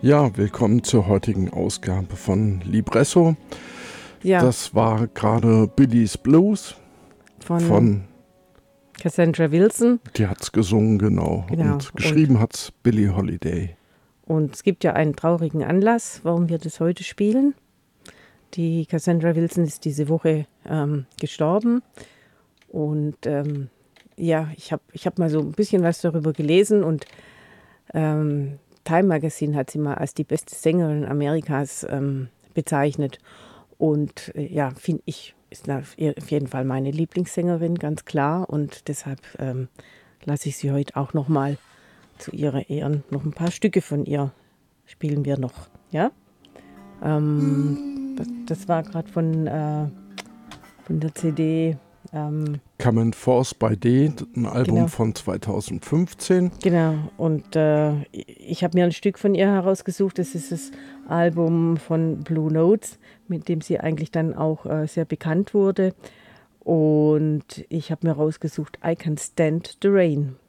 Ja, willkommen zur heutigen Ausgabe von Libresso. Ja, Das war gerade Billy's Blues von von, Cassandra Wilson. die hat's gesungen, genau. Genau. Und geschrieben hat's Billie Holiday. Und es gibt ja einen traurigen Anlass, warum wir das heute spielen. Die Cassandra Wilson ist diese Woche gestorben. Und ja, ich hab mal so ein bisschen was darüber gelesen. Und Time Magazine hat sie mal als die beste Sängerin Amerikas bezeichnet. Und ja, finde ich, ist auf jeden Fall meine Lieblingssängerin, ganz klar. Und deshalb lasse ich sie heute auch noch mal zu ihrer Ehren noch ein paar Stücke von ihr spielen wir noch. Ja, das war gerade von der CD. Come and Force by Day, ein Album Genau, von 2015. genau. Und ich habe mir ein Stück von ihr herausgesucht. Das ist das Album von Blue Notes, mit dem sie eigentlich dann auch sehr bekannt wurde. Und ich habe mir herausgesucht I Can Stand the Rain.